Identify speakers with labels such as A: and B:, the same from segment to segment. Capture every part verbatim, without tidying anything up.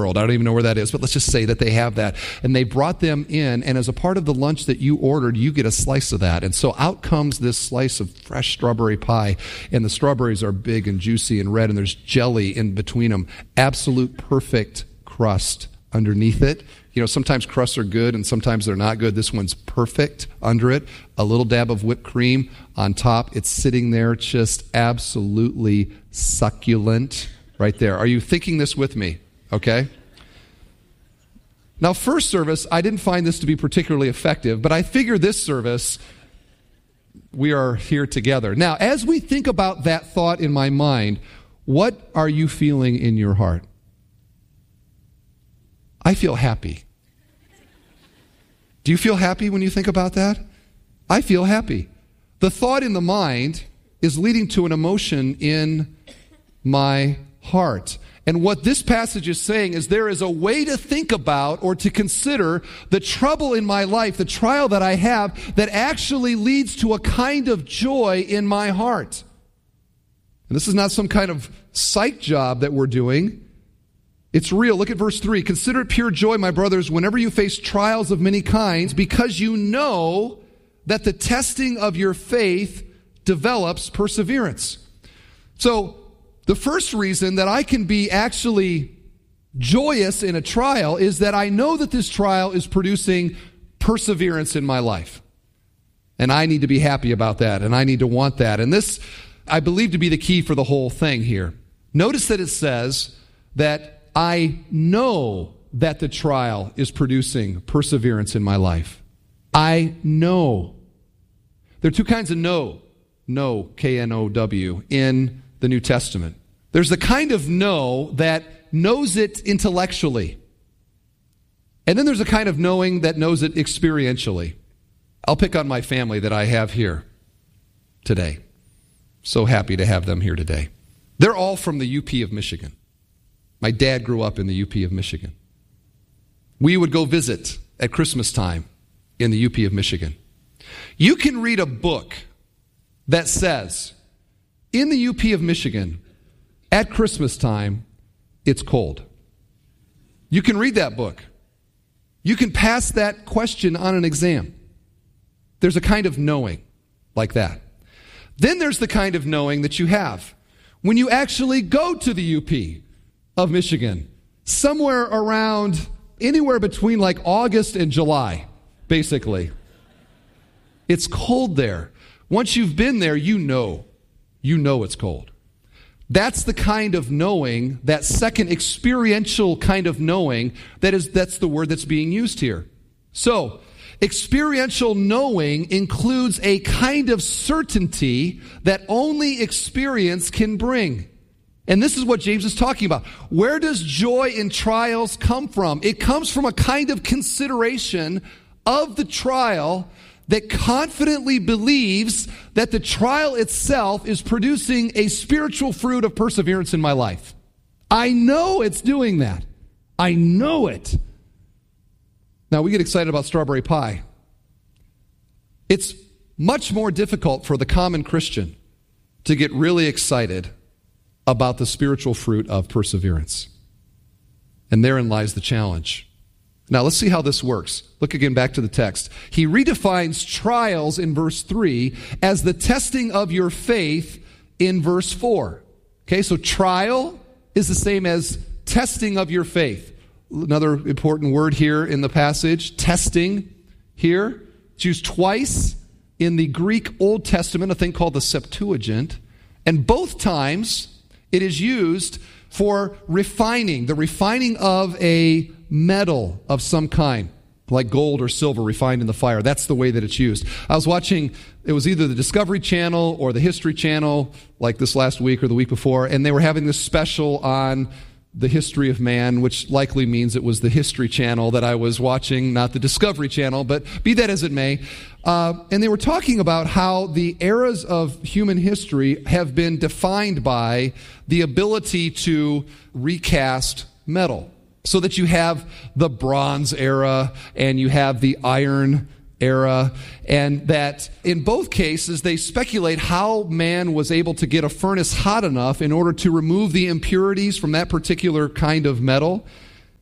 A: World. I don't even know where that is, but let's just say that they have that. And they brought them in, and as a part of the lunch that you ordered, you get a slice of that. And so out comes this slice of fresh strawberry pie, and the strawberries are big and juicy and red, and there's jelly in between them. Absolute perfect crust underneath it. You know, sometimes crusts are good and sometimes they're not good. This one's perfect under it. A little dab of whipped cream on top. It's sitting there just absolutely succulent right there. Are you thinking this with me? Okay. Now, first service, I didn't find this to be particularly effective, but I figure this service, we are here together. Now, as we think about that thought in my mind, what are you feeling in your heart? I feel happy. Do you feel happy when you think about that? I feel happy. The thought in the mind is leading to an emotion in my heart. And what this passage is saying is there is a way to think about or to consider the trouble in my life, the trial that I have, that actually leads to a kind of joy in my heart. And this is not some kind of psych job that we're doing. It's real. Look at verse three. Consider it pure joy, my brothers, whenever you face trials of many kinds, because you know that the testing of your faith develops perseverance. So, the first reason that I can be actually joyous in a trial is that I know that this trial is producing perseverance in my life. And I need to be happy about that, and I need to want that. And this, I believe, to be the key for the whole thing here. Notice that it says that I know that the trial is producing perseverance in my life. I know. There are two kinds of know. Know, K N O W, in the New Testament. There's the kind of know that knows it intellectually. And then there's a kind of knowing that knows it experientially. I'll pick on my family that I have here today. So happy to have them here today. They're all from the U P of Michigan. My dad grew up in the U P of Michigan. We would go visit at Christmas time in the U P of Michigan. You can read a book that says, in the U P of Michigan, at Christmas time, it's cold. You can read that book. You can pass that question on an exam. There's a kind of knowing like that. Then there's the kind of knowing that you have when you actually go to the U P of Michigan, somewhere around, anywhere between like August and July, basically. It's cold there. Once you've been there, you know. You know it's cold. That's the kind of knowing, that second experiential kind of knowing, that is, that's the word that's being used here. So, experiential knowing includes a kind of certainty that only experience can bring. And this is what James is talking about. Where does joy in trials come from? It comes from a kind of consideration of the trial that confidently believes that the trial itself is producing a spiritual fruit of perseverance in my life. I know it's doing that. I know it. Now, we get excited about strawberry pie. It's much more difficult for the common Christian to get really excited about the spiritual fruit of perseverance. And therein lies the challenge. Now, let's see how this works. Look again back to the text. He redefines trials in verse three as the testing of your faith in verse four. Okay, so trial is the same as testing of your faith. Another important word here in the passage, testing here. It's used twice in the Greek Old Testament, a thing called the Septuagint. And both times it is used for refining, the refining of a metal of some kind, like gold or silver refined in the fire. That's the way that it's used. I was watching, it was either the Discovery Channel or the History Channel, like this last week or the week before, and they were having this special on the history of man, which likely means it was the History Channel that I was watching, not the Discovery Channel, but be that as it may. Uh, and they were talking about how the eras of human history have been defined by the ability to recast metal. So that you have the Bronze Era and you have the Iron Era, and that in both cases they speculate how man was able to get a furnace hot enough in order to remove the impurities from that particular kind of metal.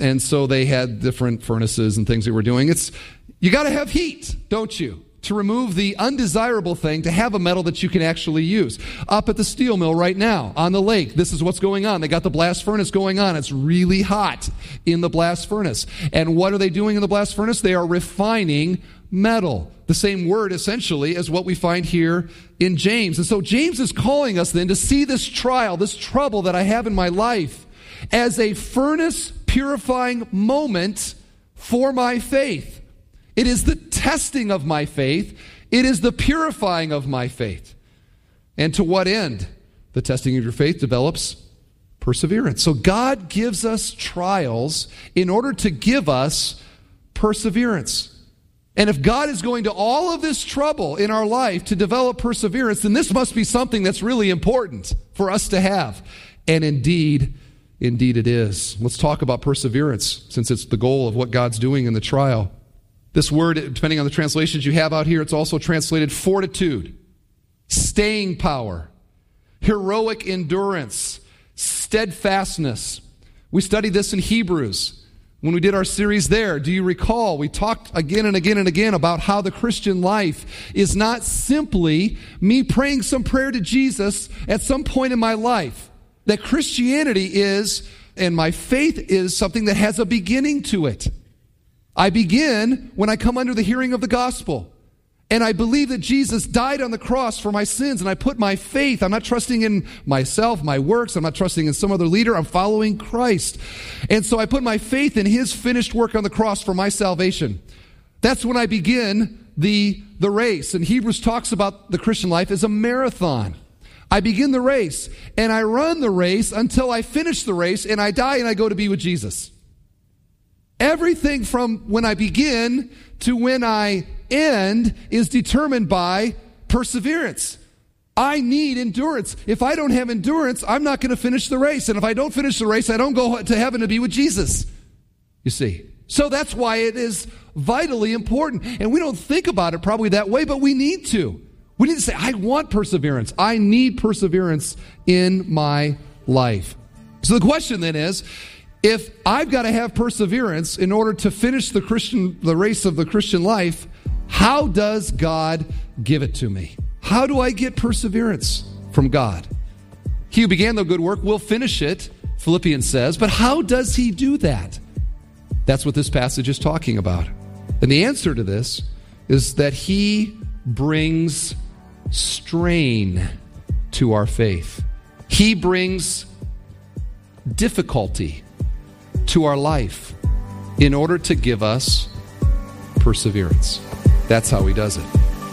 A: and so they had different furnaces and things they were doing. It's you got to have heat, don't you? To remove the undesirable thing, to have a metal that you can actually use. Up at the steel mill right now, on the lake, this is what's going on. They got the blast furnace going on. It's really hot in the blast furnace. And what are they doing in the blast furnace? They are refining metal. The same word, essentially, as what we find here in James. And so James is calling us then to see this trial, this trouble that I have in my life, as a furnace purifying moment for my faith. It is the testing of my faith. It is the purifying of my faith. And to what end? The testing of your faith develops perseverance. So God gives us trials in order to give us perseverance. And if God is going to all of this trouble in our life to develop perseverance, then this must be something that's really important for us to have. And indeed, indeed it is. Let's talk about perseverance, since it's the goal of what God's doing in the trial. This word, depending on the translations you have out here, it's also translated fortitude, staying power, heroic endurance, steadfastness. We studied this in Hebrews when we did our series there. Do you recall? We talked again and again and again about how the Christian life is not simply me praying some prayer to Jesus at some point in my life. That Christianity is, and my faith is, something that has a beginning to it. I begin when I come under the hearing of the gospel. And I believe that Jesus died on the cross for my sins. And I put my faith, I'm not trusting in myself, my works. I'm not trusting in some other leader. I'm following Christ. And so I put my faith in his finished work on the cross for my salvation. That's when I begin the, the race. And Hebrews talks about the Christian life as a marathon. I begin the race and I run the race until I finish the race and I die and I go to be with Jesus. Everything from when I begin to when I end is determined by perseverance. I need endurance. If I don't have endurance, I'm not going to finish the race. And if I don't finish the race, I don't go to heaven to be with Jesus. You see. So that's why it is vitally important. And we don't think about it probably that way, but we need to. We need to say, I want perseverance. I need perseverance in my life. So the question then is, if I've got to have perseverance in order to finish the Christian, the race of the Christian life, how does God give it to me? How do I get perseverance from God? He who began the good work will finish it, Philippians says, but how does he do that? That's what this passage is talking about. And the answer to this is that he brings strain to our faith. He brings difficulty to our life in order to give us perseverance. That's how he does it.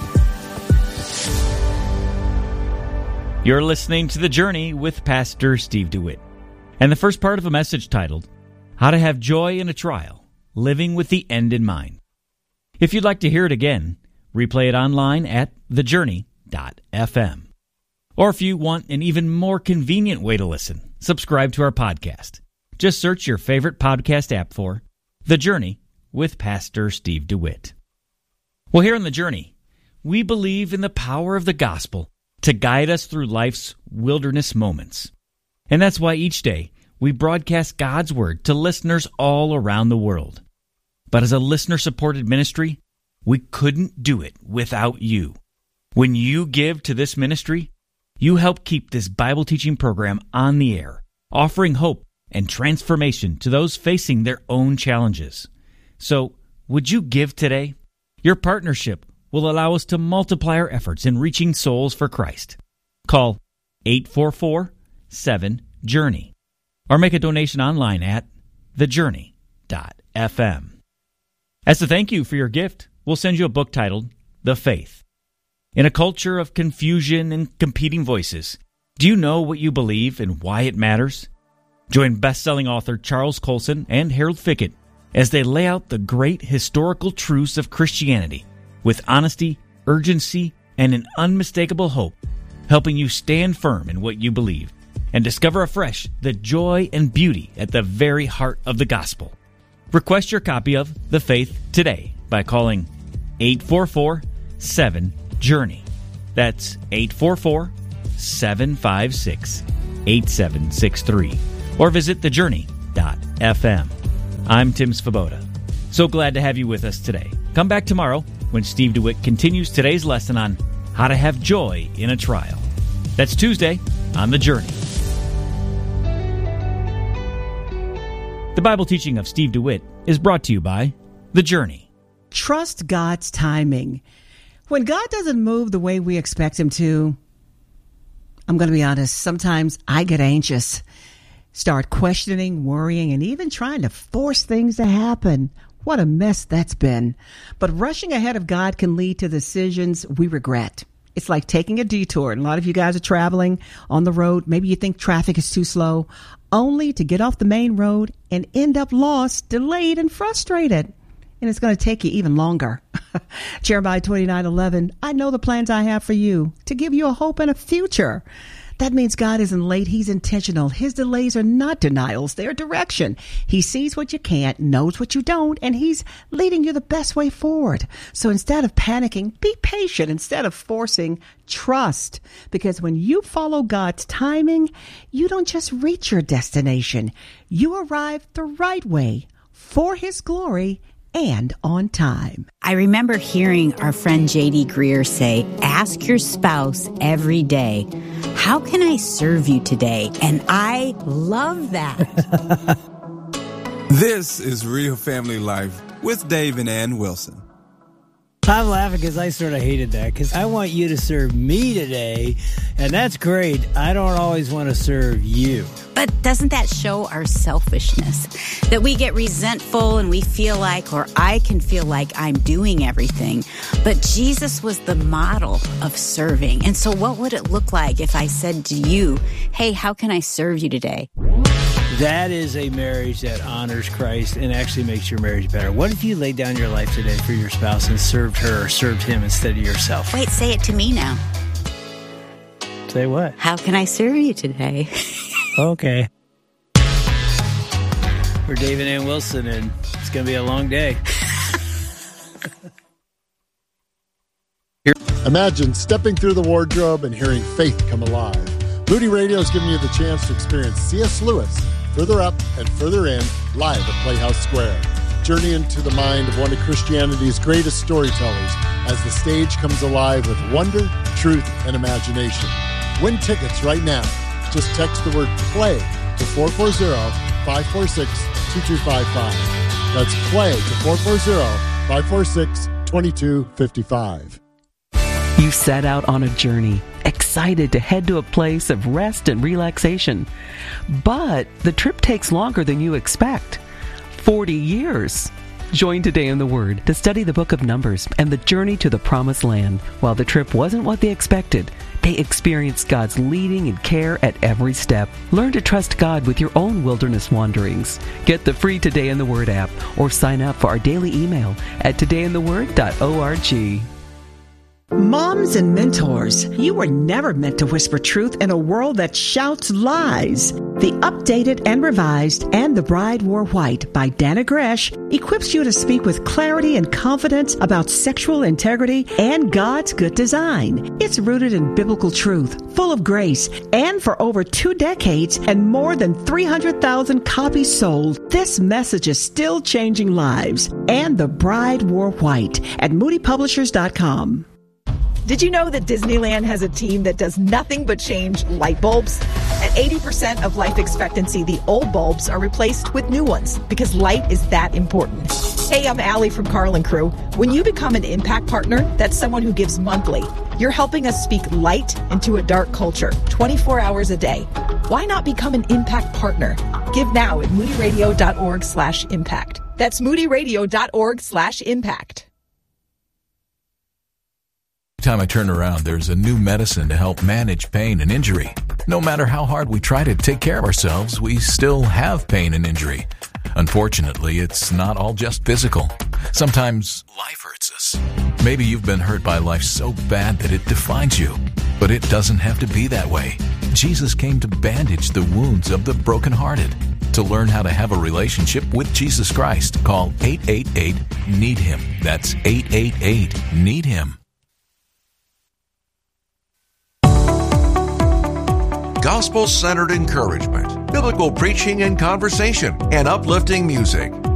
B: You're listening to The Journey with Pastor Steve DeWitt, and the first part of a message titled, How to Have Joy in a Trial, Living with the End in Mind. If you'd like to hear it again, replay it online at the journey dot f m. Or if you want an even more convenient way to listen, subscribe to our podcast. Just search your favorite podcast app for The Journey with Pastor Steve DeWitt. Well, here on The Journey, we believe in the power of the gospel to guide us through life's wilderness moments. And that's why each day we broadcast God's Word to listeners all around the world. But as a listener-supported ministry, we couldn't do it without you. When you give to this ministry, you help keep this Bible teaching program on the air, offering hope and transformation to those facing their own challenges. So, would you give today? Your partnership will allow us to multiply our efforts in reaching souls for Christ. Call eight four four, seven, journey or make a donation online at the journey dot f m. As a thank you for your gift, we'll send you a book titled The Faith. In a culture of confusion and competing voices, do you know what you believe and why it matters? Join best-selling author Charles Colson and Harold Fickett as they lay out the great historical truths of Christianity with honesty, urgency, and an unmistakable hope, helping you stand firm in what you believe and discover afresh the joy and beauty at the very heart of the gospel. Request your copy of The Faith today by calling eight four four, seven, journey. That's eight four four, seven five six, eight seven six three. Or visit the journey dot f m. I'm Tim Svoboda. So glad to have you with us today. Come back tomorrow when Steve DeWitt continues today's lesson on how to have joy in a trial. That's Tuesday on The Journey. The Bible teaching of Steve DeWitt is brought to you by The Journey.
C: Trust God's timing. When God doesn't move the way we expect him to, I'm going to be honest, sometimes I get anxious, start questioning, worrying, and even trying to force things to happen. What a mess that's been. But rushing ahead of God can lead to decisions we regret. It's like taking a detour. And a lot of you guys are traveling on the road. Maybe you think traffic is too slow, only to get off the main road and end up lost, delayed, and frustrated. And it's going to take you even longer. Jeremiah twenty-nine eleven, I know the plans I have for you, to give you a hope and a future. That means God isn't late. He's intentional. His delays are not denials. They're direction. He sees what you can't, knows what you don't, and he's leading you the best way forward. So instead of panicking, be patient. Instead of forcing, trust. Because when you follow God's timing, you don't just reach your destination. You arrive the right way for his glory and on time.
D: I remember hearing our friend J D Greer say, ask your spouse every day, how can I serve you today? And I love that.
E: This is Real Family Life with Dave and Ann Wilson.
F: I'm laughing because I sort of hated that, because I want you to serve me today, and that's great. I don't always want to serve you.
D: But doesn't that show our selfishness? That we get resentful and we feel like, or I can feel like I'm doing everything. But Jesus was the model of serving. And so what would it look like if I said to you, hey, how can I serve you today?
F: That is a marriage that honors Christ and actually makes your marriage better. What if you laid down your life today for your spouse and served her or served him instead of yourself?
D: Wait, say it to me now.
F: Say what?
D: How can I serve you today?
F: Okay. We're Dave and Ann Wilson, and it's going to be a long day.
G: Imagine stepping through the wardrobe and hearing faith come alive. Moody Radio is giving you the chance to experience C S Lewis, Further Up and Further In, live at Playhouse Square. Journey into the mind of one of Christianity's greatest storytellers as the stage comes alive with wonder, truth, and imagination. Win tickets right now. Just text the word PLAY to four four zero, five four six, two two five five. That's PLAY to four four zero, five four six, two two five five.
H: You set out on a journey, excited to head to a place of rest and relaxation. But the trip takes longer than you expect. forty years. Join Today in the Word to study the book of Numbers and the journey to the Promised Land. While the trip wasn't what they expected, they experienced God's leading and care at every step. Learn to trust God with your own wilderness wanderings. Get the free Today in the Word app or sign up for our daily email at today in the word dot org.
C: Moms and mentors, you were never meant to whisper truth in a world that shouts lies. The Updated and Revised and The Bride Wore White by Dana Gresh equips you to speak with clarity and confidence about sexual integrity and God's good design. It's rooted in biblical truth, full of grace, and for over two decades and more than three hundred thousand copies sold, this message is still changing lives. And The Bride Wore White at moody publishers dot com.
I: Did you know that Disneyland has a team that does nothing but change light bulbs? At eighty percent of life expectancy, the old bulbs are replaced with new ones because light is that important. Hey, I'm Allie from Carl and Crew. When you become an Impact Partner, that's someone who gives monthly. You're helping us speak light into a dark culture, twenty-four hours a day. Why not become an Impact Partner? Give now at moody radio dot org slash impact. That's moody radio dot org slash impact.
J: Every time I turn around, there's a new medicine to help manage pain and injury. No matter how hard we try to take care of ourselves, we still have pain and injury. Unfortunately, it's not all just physical. Sometimes life hurts us. Maybe you've been hurt by life so bad that it defines you. But it doesn't have to be that way. Jesus came to bandage the wounds of the brokenhearted. To learn how to have a relationship with Jesus Christ, call eight eight eight, need him. That's eight eight eight, need him.
K: Gospel-centered encouragement, biblical preaching and conversation, and uplifting music.